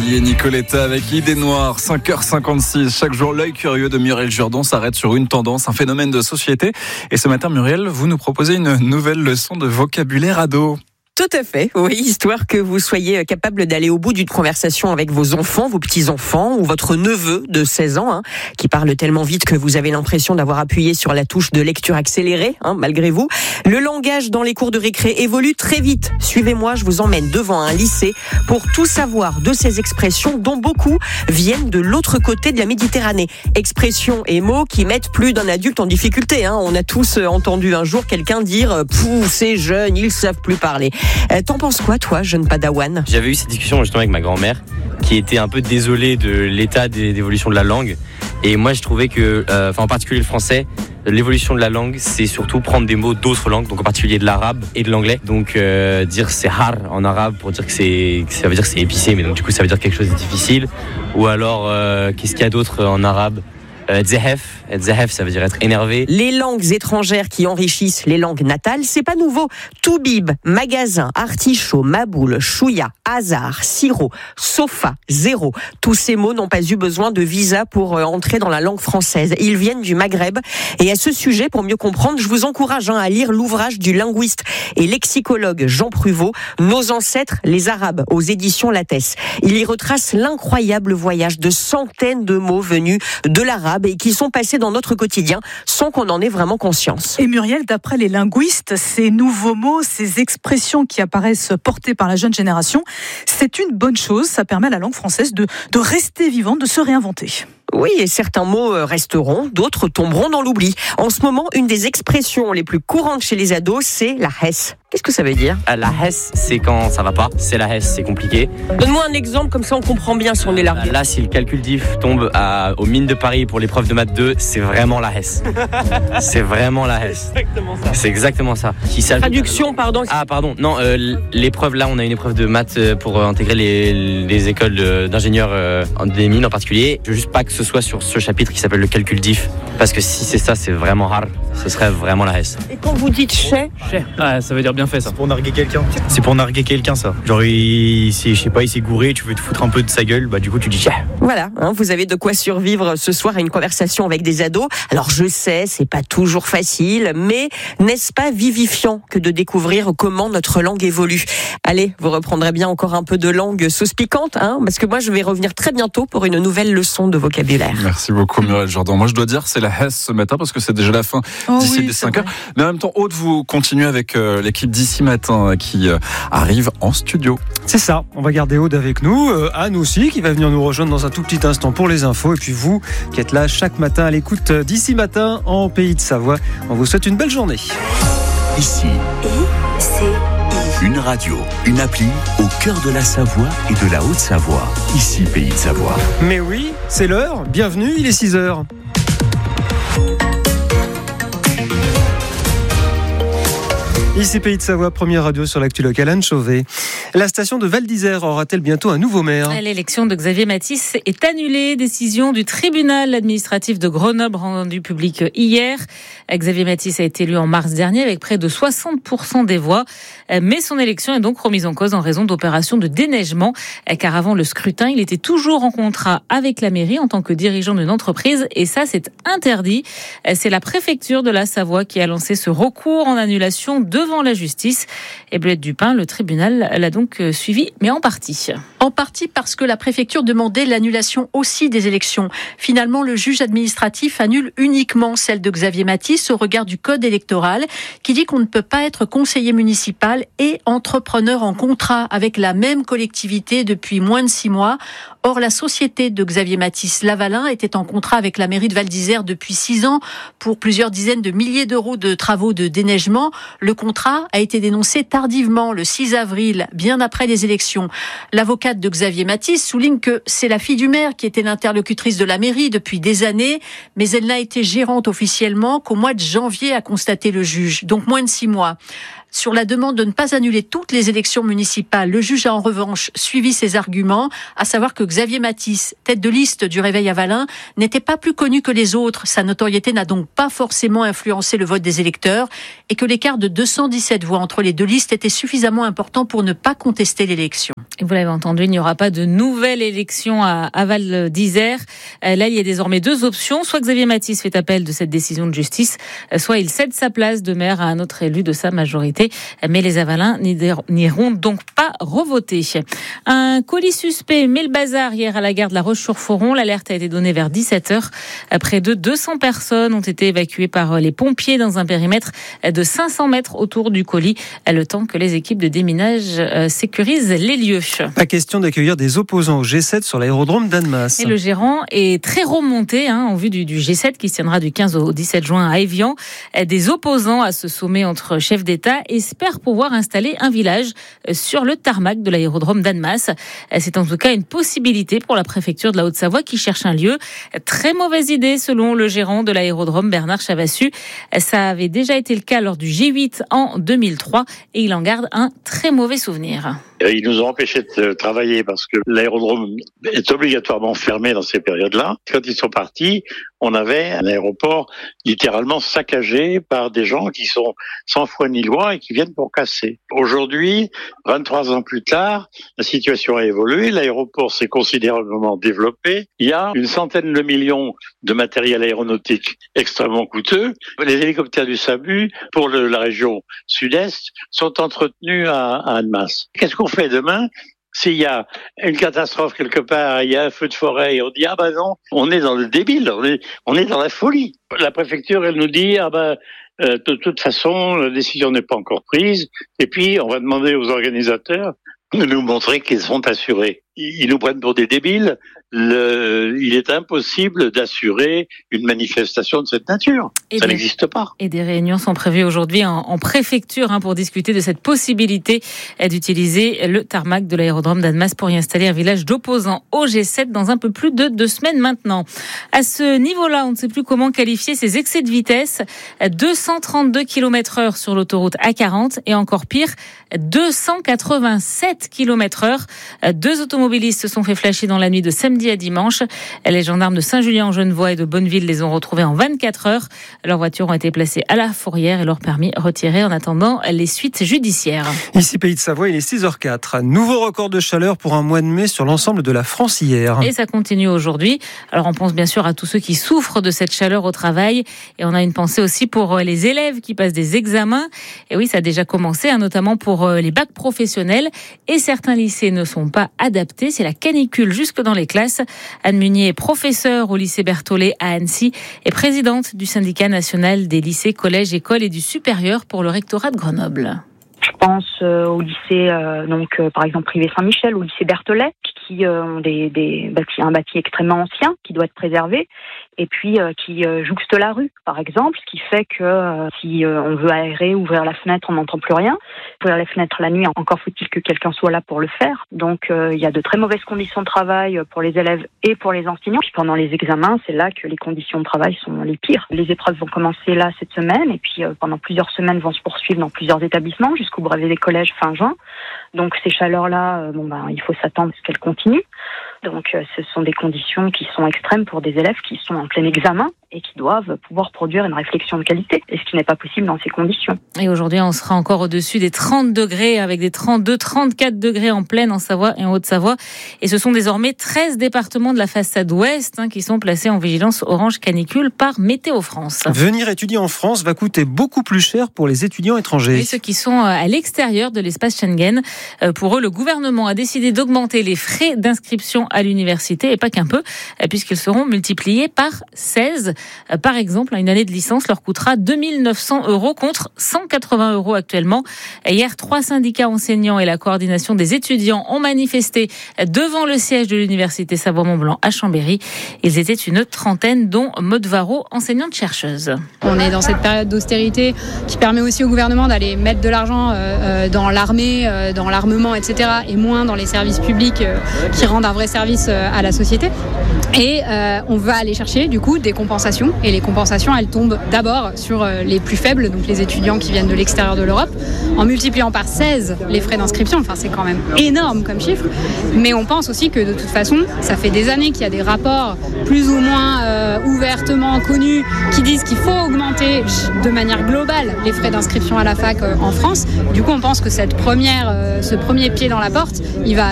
Xavier Nicoletta avec Idée Noire, 5h56. Chaque jour, l'œil curieux de Muriel Jourdan s'arrête sur une tendance, un phénomène de société. Et ce matin, Muriel, vous nous proposez une nouvelle leçon de vocabulaire ado. Tout à fait, oui, histoire que vous soyez capable d'aller au bout d'une conversation avec vos enfants, vos petits-enfants ou votre neveu de 16 ans, qui parle tellement vite que vous avez l'impression d'avoir appuyé sur la touche de lecture accélérée, malgré vous. Le langage dans les cours de récré évolue très vite. Suivez-moi, je vous emmène devant un lycée pour tout savoir de ces expressions dont beaucoup viennent de l'autre côté de la Méditerranée. Expressions et mots qui mettent plus d'un adulte en difficulté. On a tous entendu un jour quelqu'un dire « Pouh, ces jeunes, ils savent plus parler ». T'en penses quoi, toi, jeune padawan ? J'avais eu cette discussion justement avec ma grand-mère, qui était un peu désolée de l'état d'évolution de la langue. Et moi, je trouvais que, en particulier le français, l'évolution de la langue, c'est surtout prendre des mots d'autres langues, donc en particulier de l'arabe et de l'anglais. Donc dire c'est har en arabe pour dire que ça veut dire que c'est épicé, mais donc du coup ça veut dire quelque chose de difficile. Ou alors qu'est-ce qu'il y a d'autre en arabe ? Zehef, ça veut dire être énervé. Les langues étrangères qui enrichissent les langues natales, c'est pas nouveau. Toubib, magasin, artichaut, maboule, chouïa, hasard, sirop, sofa, zéro. Tous ces mots n'ont pas eu besoin de visa pour entrer dans la langue française. Ils viennent du Maghreb. Et à ce sujet, pour mieux comprendre, je vous encourage à lire l'ouvrage du linguiste et lexicologue Jean Pruvot, Nos ancêtres, les Arabes, aux éditions Lattès. Il y retrace l'incroyable voyage de centaines de mots venus de l'arabe et qui sont passés dans notre quotidien sans qu'on en ait vraiment conscience. Et Muriel, d'après les linguistes, ces nouveaux mots, ces expressions qui apparaissent portées par la jeune génération, c'est une bonne chose. Ça permet à la langue française de rester vivante, de se réinventer. Oui, et certains mots resteront, d'autres tomberont dans l'oubli. En ce moment, une des expressions les plus courantes chez les ados, c'est la hesse. Qu'est-ce que ça veut dire ? La hesse, c'est quand ça va pas. C'est la hesse, c'est compliqué. Donne-moi un exemple, comme ça on comprend bien si on est là. Là, si le calcul diff tombe aux mines de Paris pour l'épreuve de maths 2, c'est vraiment la hesse. C'est vraiment la hesse. C'est exactement ça. Traduction, pardon. Ah, pardon. Non, l'épreuve, là, on a une épreuve de maths pour intégrer les écoles d'ingénieurs des mines en particulier. Je veux juste pas que ce soit sur ce chapitre qui s'appelle le calcul diff, parce que si c'est ça, c'est vraiment rare. Ce serait vraiment la hesse. Et quand vous dites chais, ça veut dire bien fait ça. C'est pour narguer quelqu'un. C'est pour narguer quelqu'un ça. Genre il s'est gouré, tu veux te foutre un peu de sa gueule, du coup tu dis chais. Voilà, vous avez de quoi survivre ce soir à une conversation avec des ados. Alors je sais, c'est pas toujours facile, mais n'est-ce pas vivifiant que de découvrir comment notre langue évolue ? Allez, vous reprendrez bien encore un peu de langue sauce piquante, parce que moi je vais revenir très bientôt pour une nouvelle leçon de vocabulaire. Merci beaucoup Muriel Jourdan. Moi je dois dire c'est la hesse ce matin parce que c'est déjà la fin d'ici des 5 heures. Mais en même temps, Aude, vous continuez avec l'équipe d'ici matin qui arrive en studio. C'est ça, on va garder Aude avec nous, Anne aussi qui va venir nous rejoindre dans un tout petit instant pour les infos, et puis vous qui êtes là chaque matin à l'écoute d'ici matin en Pays de Savoie, on vous souhaite une belle journée. Ici, une radio, une appli au cœur de la Savoie et de la Haute-Savoie. Ici, Pays de Savoie. Mais oui, c'est l'heure, bienvenue, il est 6h. Ici Pays de Savoie, première radio sur l'actu locale, Anne Chauvet. La station de Val d'Isère aura-t-elle bientôt un nouveau maire ? L'élection de Xavier Matisse est annulée. Décision du tribunal administratif de Grenoble rendue publique hier. Xavier Matisse a été élu en mars dernier avec près de 60% des voix. Mais son élection est donc remise en cause en raison d'opérations de déneigement. Car avant le scrutin, il était toujours en contrat avec la mairie en tant que dirigeant d'une entreprise. Et ça, c'est interdit. C'est la préfecture de la Savoie qui a lancé ce recours en annulation devant la justice. Et Bleuette Dupin, le tribunal l'a donc suivi, mais en partie. En partie parce que la préfecture demandait l'annulation aussi des élections. Finalement, le juge administratif annule uniquement celle de Xavier Matisse au regard du code électoral qui dit qu'on ne peut pas être conseiller municipal et entrepreneur en contrat avec la même collectivité depuis moins de 6 mois. Or, la société de Xavier Matisse, Lavalin, était en contrat avec la mairie de Val d'Isère depuis 6 ans pour plusieurs dizaines de milliers d'euros de travaux de déneigement. Le contrat a été dénoncé tardivement, le 6 avril, bien après les élections. L'avocate de Xavier Matisse souligne que c'est la fille du maire qui était l'interlocutrice de la mairie depuis des années, mais elle n'a été gérante officiellement qu'au mois de janvier, a constaté le juge, donc moins de 6 mois. Sur la demande de ne pas annuler toutes les élections municipales, le juge a en revanche suivi ses arguments, à savoir que Xavier Mathis, tête de liste du Réveil à Valin, n'était pas plus connu que les autres. Sa notoriété n'a donc pas forcément influencé le vote des électeurs et que l'écart de 217 voix entre les deux listes était suffisamment important pour ne pas contester l'élection. Et vous l'avez entendu, il n'y aura pas de nouvelle élection à Val d'Isère. Là, il y a désormais deux options. Soit Xavier Mathis fait appel de cette décision de justice, soit il cède sa place de maire à un autre élu de sa majorité. Mais les Avalins n'iront donc pas revoter. Un colis suspect met le bazar hier à la gare de La Roche-sur-Foron. L'alerte a été donnée vers 17h. Près de 200 personnes ont été évacuées par les pompiers dans un périmètre de 500 mètres autour du colis, le temps que les équipes de déminage sécurisent les lieux. Pas question d'accueillir des opposants au G7 sur l'aérodrome d'Annemasse. Et le gérant est très remonté en vue du G7 qui se tiendra du 15 au 17 juin à Évian. Des opposants à ce sommet entre chefs d'État espèrent pouvoir installer un village sur le tarmac de l'aérodrome d'Annemasse. C'est en tout cas une possibilité pour la préfecture de la Haute-Savoie qui cherche un lieu. Très mauvaise idée selon le gérant de l'aérodrome Bernard Chavassu. Ça avait déjà été le cas lors du G8 en 2003 et il en garde un très mauvais souvenir. Ils nous ont empêchés de travailler parce que l'aérodrome est obligatoirement fermé dans ces périodes-là. Quand ils sont partis, on avait un aéroport littéralement saccagé par des gens qui sont sans foi ni loi et qui viennent pour casser. Aujourd'hui, 23 ans plus tard, la situation a évolué, l'aéroport s'est considérablement développé. Il y a une centaine de millions de matériel aéronautique extrêmement coûteux. Les hélicoptères du SAMU pour la région sud-est sont entretenus à Annemasse. Qu'est-ce qu'on fait demain? S'il y a une catastrophe quelque part, il y a un feu de forêt, et on dit non, on est dans le débile, on est dans la folie. La préfecture, elle nous dit de toute façon, la décision n'est pas encore prise, et puis on va demander aux organisateurs de nous montrer qu'ils sont assurés. Ils nous prennent pour des débiles. Il est impossible d'assurer une manifestation de cette nature. Ça n'existe pas. Et des réunions sont prévues aujourd'hui en préfecture pour discuter de cette possibilité d'utiliser le tarmac de l'aérodrome d'Annemasse pour y installer un village d'opposants au G7 dans un peu plus de 2 semaines maintenant. À ce niveau-là, on ne sait plus comment qualifier ces excès de vitesse. 232 km/h sur l'autoroute A40 et encore pire, 287 km/h. 2 automobilistes se sont fait flasher dans la nuit de samedi à dimanche. Les gendarmes de Saint-Julien-en-Genevois et de Bonneville les ont retrouvés en 24 heures. Leurs voitures ont été placées à la fourrière et leur permis retiré en attendant les suites judiciaires. Ici, Pays de Savoie, il est 6h04. Nouveau record de chaleur pour un mois de mai sur l'ensemble de la France hier. Et ça continue aujourd'hui. Alors on pense bien sûr à tous ceux qui souffrent de cette chaleur au travail. Et on a une pensée aussi pour les élèves qui passent des examens. Et oui, ça a déjà commencé, notamment pour les bacs professionnels. Et certains lycées ne sont pas adaptés. C'est la canicule jusque dans les classes. Anne Munier est professeure au lycée Berthollet à Annecy et présidente du syndicat national des lycées, collèges, écoles et du supérieur pour le rectorat de Grenoble. Je pense au lycée, par exemple privé Saint-Michel, au lycée Berthollet, qui ont un bâti extrêmement ancien qui doit être préservé, et puis qui jouxte la rue, par exemple, ce qui fait que si on veut aérer, ouvrir la fenêtre, on n'entend plus rien. Ouvrir la fenêtre la nuit, encore faut-il que quelqu'un soit là pour le faire. Donc il y a de très mauvaises conditions de travail pour les élèves et pour les enseignants. Puis pendant les examens, c'est là que les conditions de travail sont les pires. Les épreuves vont commencer là cette semaine, et puis pendant plusieurs semaines vont se poursuivre dans plusieurs établissements jusqu'au brevet des collèges fin juin. Donc ces chaleurs-là, il faut s'attendre à ce qu'elles continuent. Donc ce sont des conditions qui sont extrêmes pour des élèves qui sont en plein examen et qui doivent pouvoir produire une réflexion de qualité, et ce qui n'est pas possible dans ces conditions. Et aujourd'hui, on sera encore au-dessus des 30 degrés, avec des 32, 34 degrés en Plaine, en Savoie et en Haute-Savoie. Et ce sont désormais 13 départements de la façade ouest qui sont placés en vigilance orange canicule par Météo France. Venir étudier en France va coûter beaucoup plus cher pour les étudiants étrangers. Et ceux qui sont à l'extérieur de l'espace Schengen, pour eux, le gouvernement a décidé d'augmenter les frais d'inscription à l'université, et pas qu'un peu, puisqu'ils seront multipliés par 16. Par exemple, une année de licence leur coûtera 2 900 € contre 180 € actuellement. Hier, 3 syndicats enseignants et la coordination des étudiants ont manifesté devant le siège de l'université Savoie-Mont-Blanc à Chambéry. Ils étaient une trentaine, dont Maud Varro, enseignante-chercheuse. On est dans cette période d'austérité qui permet aussi au gouvernement d'aller mettre de l'argent dans l'armée, dans l'armement, etc., et moins dans les services publics qui rendent un vrai service à la société. Et on va aller chercher du coup des compensations compensations. Et les compensations, elles tombent d'abord sur les plus faibles, donc les étudiants qui viennent de l'extérieur de l'Europe, en multipliant par 16 les frais d'inscription. Enfin, c'est quand même énorme comme chiffre. Mais on pense aussi que de toute façon, ça fait des années qu'il y a des rapports plus ou moins ouvertement connus qui disent qu'il faut augmenter de manière globale les frais d'inscription à la fac en France. Du coup, on pense que ce premier pied dans la porte, il va